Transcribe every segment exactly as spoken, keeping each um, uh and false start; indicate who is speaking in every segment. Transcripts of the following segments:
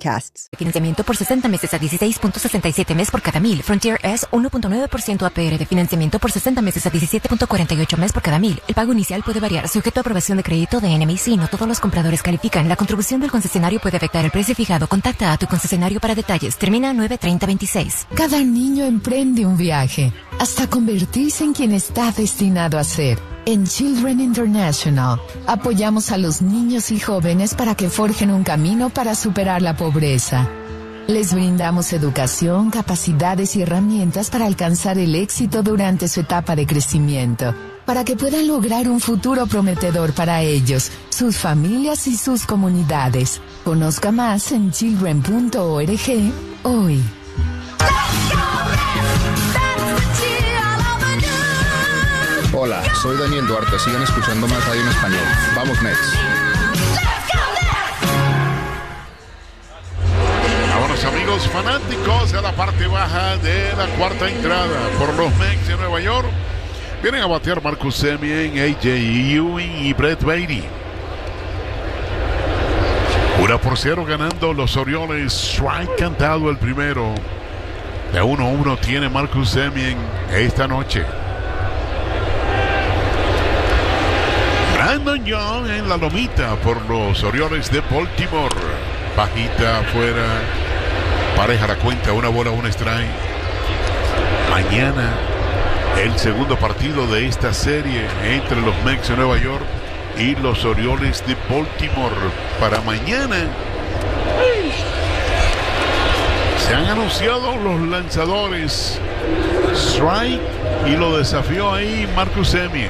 Speaker 1: podcasts.
Speaker 2: Financiamiento por sesenta meses a dieciséis punto sesenta y siete mes por cada mil. Frontier es uno punto nueve por ciento A P R de financiamiento por sesenta meses a diecisiete punto cuarenta y ocho mes por cada mil. El pago inicial puede variar, sujeto a aprobación de crédito de N M I C. No todos los compradores califican. La contribución del concesionario puede afectar el precio fijado. Contacta a tu concesionario para detalles. Termina nueve treinta veintiséis.
Speaker 3: Cada niño emprende un viaje hasta convertirse en quien está destinado a ser. En Children International, apoyamos a los niños y jóvenes para que forjen un camino para superar la pobreza. Les brindamos educación, capacidades y herramientas para alcanzar el éxito durante su etapa de crecimiento, para que puedan lograr un futuro prometedor para ellos, sus familias y sus comunidades. Conozca más en children punto org hoy.
Speaker 4: Hola, soy Daniel Duarte. Sigan escuchando más radio en español. Vamos, Mets.
Speaker 5: Vámonos, amigos fanáticos, a la parte baja de la cuarta entrada por los Mets de Nueva York. Vienen a batear Marcus Semien, A J Ewing y Brett Baty. Una por cero ganando los Orioles. Strike cantado el primero. De uno a uno tiene Marcus Semien esta noche. Brandon Young en la lomita por los Orioles de Baltimore. Bajita afuera. Pareja la cuenta. Una bola, un strike. Mañana el segundo partido de esta serie entre los Mets de Nueva York y los Orioles de Baltimore. Para mañana se han anunciado los lanzadores. Strike y lo desafió ahí Marcus Semien.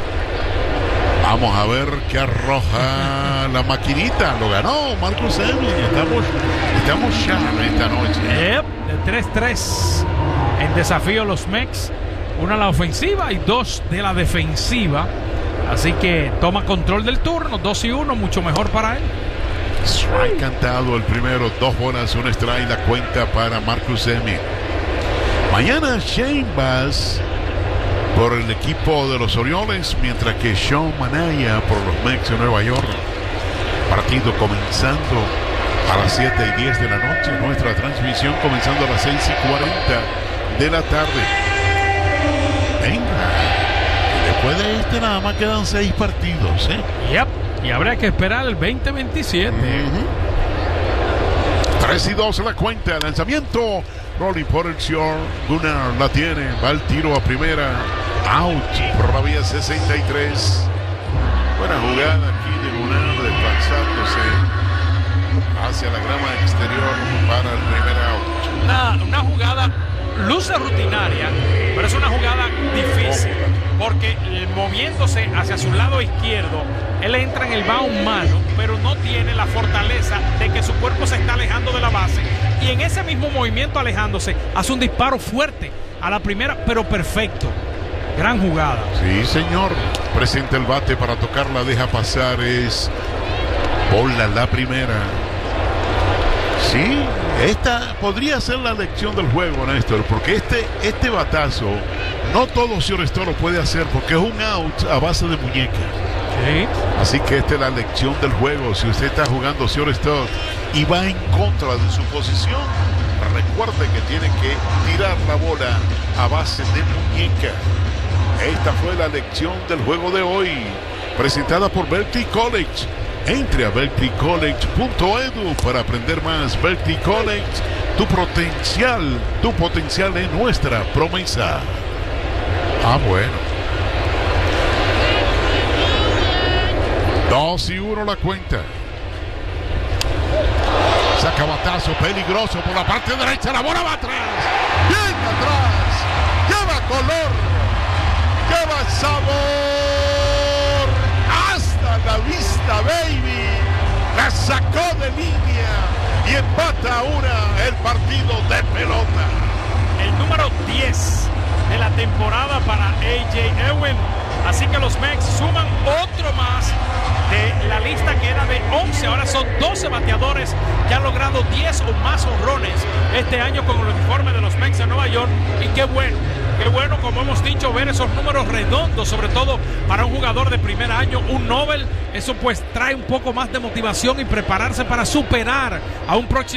Speaker 5: Vamos a ver qué arroja la maquinita. Lo ganó Marcus Semien. Estamos, estamos ya esta noche.
Speaker 6: Yep, de tres tres en desafío los Mets. Una a la ofensiva y dos de la defensiva. Así que toma control del turno. Dos y uno, mucho mejor para él.
Speaker 5: Strike cantado el primero. Dos bolas, un strike. La cuenta para Marcus Semien. Mañana Shane Baz por el equipo de los Orioles, mientras que Sean Manaya por los Mets de Nueva York. Partido comenzando a las siete y diez de la noche. Nuestra transmisión comenzando a las seis y cuarenta de la tarde. Venga, y después de este nada más quedan seis partidos, ¿eh?
Speaker 6: Yep, y habrá que esperar el veinte veintisiete.
Speaker 5: Uh-huh. tres y dos la cuenta. Lanzamiento. Rolling por el short. Gunnar la tiene. Va el tiro a primera. Ouch. Por la vía sesenta y tres. Buena jugada aquí de Gunnar desplazándose hacia la grama exterior para el primer out.
Speaker 6: Una, una jugada luce rutinaria, pero es una jugada difícil porque eh, moviéndose hacia su lado izquierdo, él entra en el bound mano, pero no tiene la fortaleza de que su cuerpo se está alejando de la base, y en ese mismo movimiento alejándose hace un disparo fuerte a la primera, pero perfecto. Gran jugada.
Speaker 5: Sí, señor. Presenta el bate para tocarla, deja pasar, es bola la primera. Sí, esta podría ser la lección del juego, Néstor, porque este, este batazo no todo shortstop lo puede hacer porque es un out a base de muñeca.
Speaker 6: Sí.
Speaker 5: Así que esta es la lección del juego. Si usted está jugando shortstop y va en contra de su posición, recuerde que tiene que tirar la bola a base de muñeca. Esta fue la lección del juego de hoy, presentada por Berkeley College. Entre a berkeley college punto edu para aprender más. Berkeley College, tu potencial, tu potencial es nuestra promesa. Ah, bueno. Dos y uno la cuenta. Saca batazo peligroso por la parte derecha. La bola va atrás. Bien atrás. Lleva color. Lleva sabor. Hasta la vista, baby. La sacó de línea y empata una el partido de pelota.
Speaker 6: El número diez de la temporada para A J Ewing. Así que los Mets suman otro más de la lista que era de once. Ahora son doce bateadores que han logrado diez o más honrones este año con el uniforme de los Mets de Nueva York. Y qué bueno, qué bueno, como hemos dicho, ver esos números redondos, sobre todo para un jugador de primer año, un Nobel. Eso pues trae un poco más de motivación y prepararse para superar a un próximo